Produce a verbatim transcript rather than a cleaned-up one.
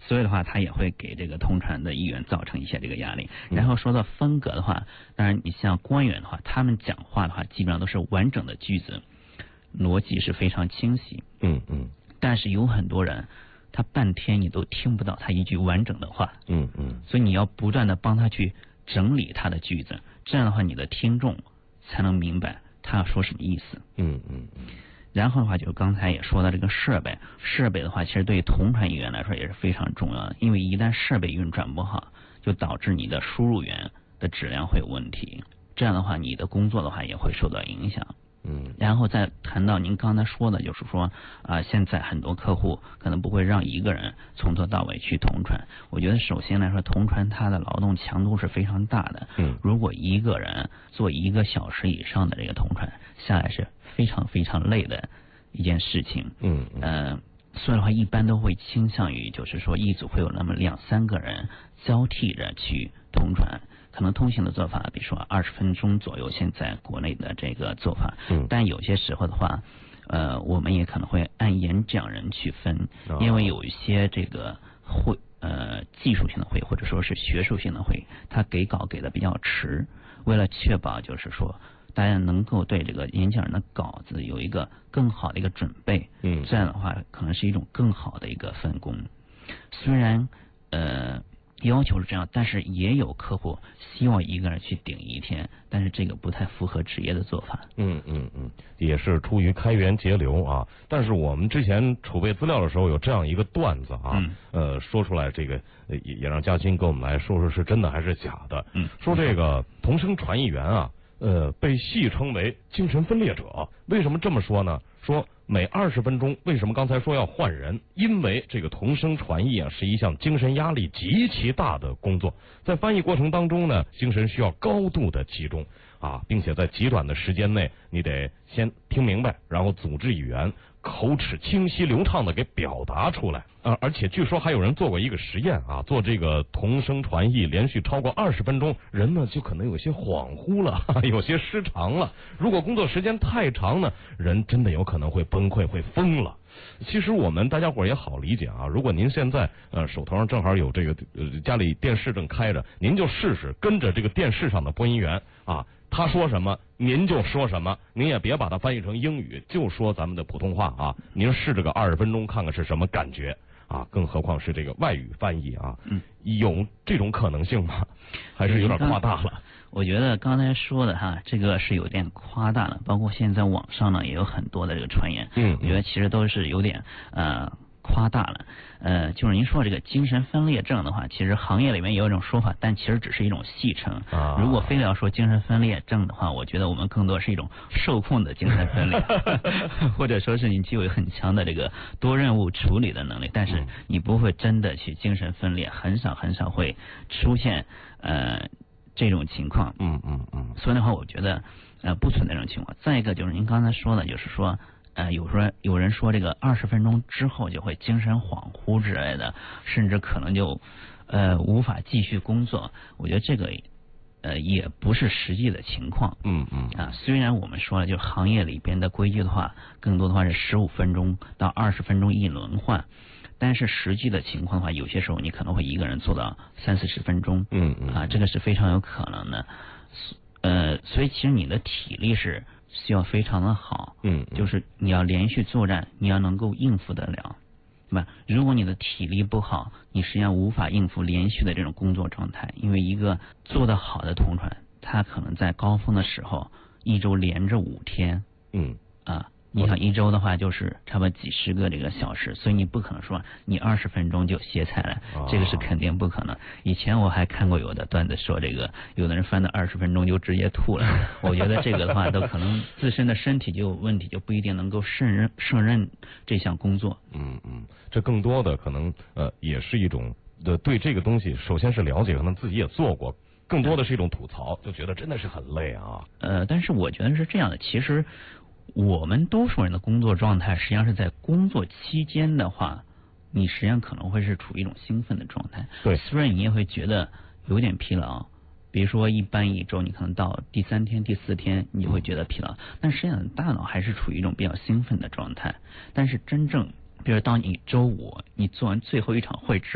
所以的话，它也会给这个同传的议员造成一些这个压力。然后说到风格的话，当然你像官员的话，他们讲话的话，基本上都是完整的句子，逻辑是非常清晰。 嗯嗯。 但是有很多人，他半天你都听不到他一句完整的话。 嗯嗯。 所以你要不断的帮他去整理他的句子，这样的话，你的听众才能明白他要说什么意思。 嗯嗯嗯。 然后的话，就刚才也说到这个设备，设备的话，其实对于同传议员来说也是非常重要的，因为一旦设备运转不好，就导致你的输入源的质量会有问题，这样的话，你的工作的话也会受到影响。 嗯， 然后再谈到您刚才说的，就是说啊、呃，现在很多客户可能不会让一个人从头到尾去同传。我觉得首先来说，同传它的劳动强度是非常大的。 嗯， 如果一个人做一个小时以上的这个同传下来，是非常非常累的一件事情。 嗯嗯。 呃，所以的话，一般都会倾向于就是说一组会有那么两三个人交替着去同传。可能通行的做法，比如说二十分钟左右，现在国内的这个做法， 嗯， 但有些时候的话，呃，我们也可能会按演讲人去分， 哦、 因为有一些这个会呃技术性的会或者说是学术性的会，它给稿给的比较迟，为了确保就是说大家能够对这个演讲人的稿子有一个更好的一个准备， 嗯， 这样的话可能是一种更好的一个分工。虽然呃。要求是这样，但是也有客户希望一个人去顶一天，但是这个不太符合职业的做法。 嗯嗯嗯，也是出于开源节流啊。但是我们之前储备资料的时候有这样一个段子啊， 嗯、 呃，说出来这个也也让嘉欣跟我们来说说是真的还是假的。 嗯， 说这个同声传译员啊，呃，被戏称为精神分裂者。为什么这么说呢？说每二十分钟，为什么刚才说要换人？因为这个同声传译啊，是一项精神压力极其大的工作，在翻译过程当中呢，精神需要高度的集中啊，并且在极短的时间内，你得先听明白，然后组织语言，口齿清晰流畅的给表达出来啊！而且据说还有人做过一个实验啊，做这个同声传译连续超过二十分钟，人呢就可能有些恍惚了，哈哈，有些失常了。如果工作时间太长呢，人真的有可能会崩溃，会疯了。其实我们大家伙也好理解啊，如果您现在呃手头上正好有这个呃家里电视正开着，您就试试跟着这个电视上的播音员啊。他说什么您就说什么，您也别把它翻译成英语，就说咱们的普通话啊。您试这个二十分钟看看是什么感觉啊？更何况是这个外语翻译啊， 嗯， 有这种可能性吗？还是有点夸大了？ 我觉得刚才说的哈，这个是有点夸大了。包括现在网上呢也有很多的这个传言， 嗯， 我觉得其实都是有点呃夸大了。呃，就是您说这个精神分裂症的话，其实行业里面也有一种说法，但其实只是一种戏称。 啊， 如果非得要说精神分裂症的话，我觉得我们更多是一种受控的精神分裂，或者说是你具有很强的这个多任务处理的能力，但是你不会真的去精神分裂，很少很少会出现呃这种情况。 嗯嗯嗯。 所以的话，我觉得呃不存在这种情况。再一个就是您刚才说的，就是说。呃，有时候有人说这个二十分钟之后就会精神恍惚之类的，甚至可能就呃无法继续工作。我觉得这个呃也不是实际的情况。 嗯嗯啊，虽然我们说了，就行业里边的规矩的话，更多的话是十五分钟到二十分钟一轮换，但是实际的情况的话，有些时候你可能会一个人做到三四十分钟。 嗯嗯啊，这个是非常有可能的。呃，所以其实你的体力是。需要非常的好， 嗯， 就是你要连续作战，你要能够应付得了，对吧？如果你的体力不好，你实际上无法应付连续的这种工作状态，因为一个做得好的同传，他可能在高峰的时候一周连着五天， 嗯啊。你想一周的话，就是差不多几十个这个小时，所以你不可能说你二十分钟就歇菜了，这个是肯定不可能。以前我还看过有的段子说这个，有的人翻到二十分钟就直接吐了。我觉得这个的话，都可能自身的身体就有问题，就不一定能够胜任胜任这项工作。 嗯嗯，这更多的可能呃也是一种的对这个东西，首先是了解，可能自己也做过，更多的是一种吐槽，就觉得真的是很累啊。 呃，但是我觉得是这样的，其实。我们多数人的工作状态，实际上是在工作期间的话，你实际上可能会是处于一种兴奋的状态。 对， 虽然你也会觉得有点疲劳，比如说一般一周你可能到第三天、第四天，你就会觉得疲劳，嗯、但实际上大脑还是处于一种比较兴奋的状态。但是真正，比如当你周五你做完最后一场会之